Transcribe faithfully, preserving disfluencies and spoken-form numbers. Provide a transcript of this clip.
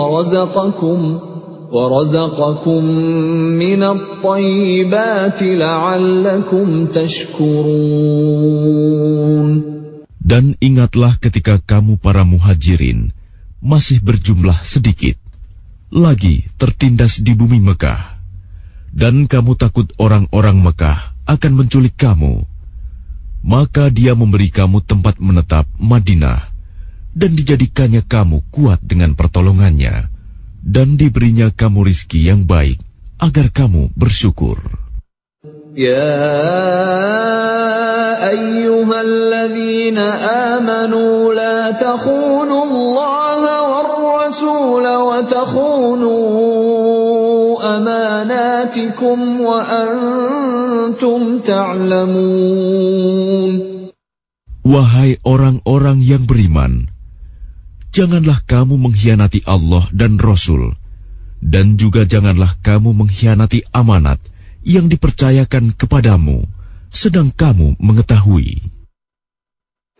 ورزقكم ورزقكم من الطيبات لعلكم تشكرون. Dan ingatlah ketika kamu para muhajirin masih berjumlah sedikit, lagi tertindas di bumi Mekah, dan kamu takut orang-orang Mekah akan menculik kamu, maka Dia memberi kamu tempat menetap Madinah, dan dijadikannya kamu kuat dengan pertolongannya, dan diberinya kamu rizki yang baik, agar kamu bersyukur. Ya ayyuhalladzina amanu la takhunu Allah war rasul wa takhunu amanatikum wa antum ta'lamun. Wahai orang-orang yang beriman, janganlah kamu mengkhianati Allah dan Rasul, dan juga janganlah kamu mengkhianati amanat yang dipercayakan kepadamu, sedang kamu mengetahui.